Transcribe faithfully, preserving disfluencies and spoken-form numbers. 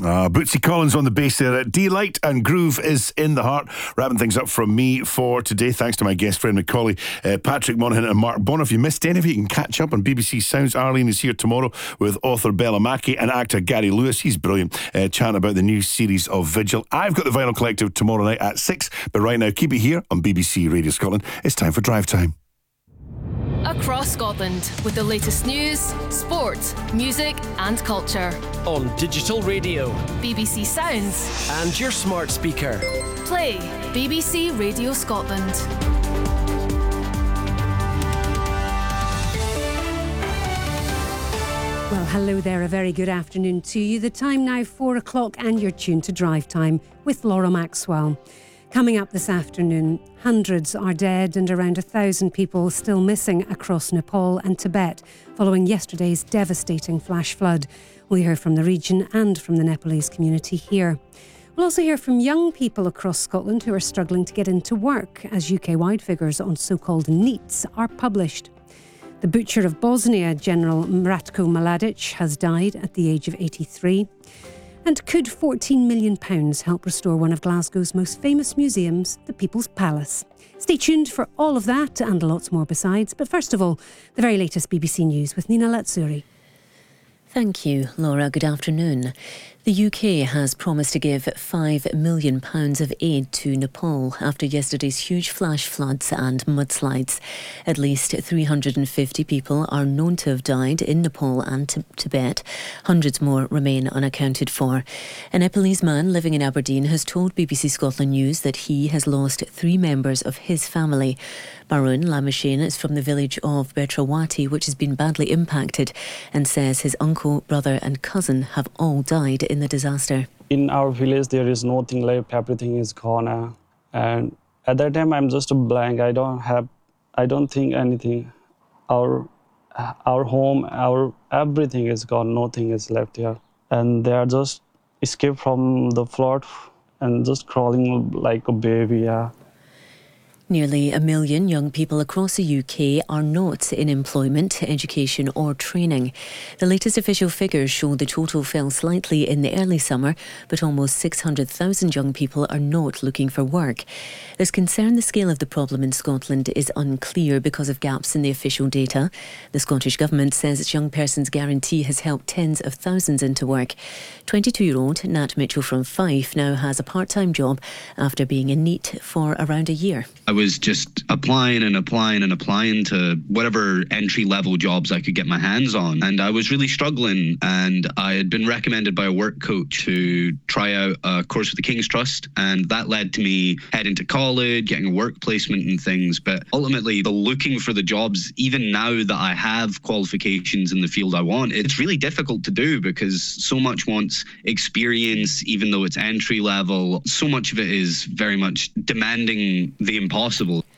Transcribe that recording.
Uh, Bootsy Collins on the bass there. Delight and Groove is in the heart. Wrapping things up from me for today. Thanks to my guest friend Macaulay, uh, Patrick Monaghan and Mark Bonner. If you missed any of it, you can catch up on B B C Sounds. Arlene is here tomorrow with author Bella Mackey and actor Gary Lewis. He's brilliant, uh, chatting about the new series of Vigil. I've got the Vinyl Collective tomorrow night at six, but right now keep it here on B B C Radio Scotland. It's time for Drive Time. Across Scotland with the latest news, sport, music and culture. On digital radio, B B C Sounds and your smart speaker. Play B B C Radio Scotland. Well, hello there, a very good afternoon to you. The time now, four o'clock, and you're tuned to Drive Time with Laura Maxwell. Coming up this afternoon, hundreds are dead and around a thousand people still missing across Nepal and Tibet following yesterday's devastating flash flood. We'll hear from the region and from the Nepalese community here. We'll also hear from young people across Scotland who are struggling to get into work as U K-wide figures on so-called NEETs are published. The butcher of Bosnia, General Ratko Mladic, has died at the age of eighty-three. And could fourteen million pounds help restore one of Glasgow's most famous museums, the People's Palace? Stay tuned for all of that and lots more besides. But first of all, the very latest B B C News with Nina Latsuri. Thank you, Laura. Good afternoon. The U K has promised to give five million pounds of aid to Nepal after yesterday's huge flash floods and mudslides. At least three hundred fifty people are known to have died in Nepal and T- Tibet. Hundreds more remain unaccounted for. A Nepalese man living in Aberdeen has told B B C Scotland News that he has lost three members of his family. Barun Lamashane is from the village of Betrawati, which has been badly impacted, and says his uncle, brother and cousin have all died in the disaster. In our village, there is nothing left. Everything is gone. Uh, and at that time, I'm just a blank. I don't have, I don't think anything. Our, our home, our everything is gone. Nothing is left here. And they are just escaped from the flood and just crawling like a baby. Yeah. Nearly a million young people across the U K are not in employment, education or training. The latest official figures show the total fell slightly in the early summer, but almost six hundred thousand young people are not looking for work. There's concern the scale of the problem in Scotland is unclear because of gaps in the official data. The Scottish Government says its Young Persons Guarantee has helped tens of thousands into work. twenty-two-year-old Nat Mitchell from Fife now has a part-time job after being in NEET for around a year. I was just applying and applying and applying to whatever entry-level jobs I could get my hands on. And I was really struggling, and I had been recommended by a work coach to try out a course with the King's Trust, and that led to me heading to college, getting a work placement and things. But ultimately, the looking for the jobs, even now that I have qualifications in the field I want, it's really difficult to do because so much wants experience, even though it's entry-level. So much of it is very much demanding the impossible.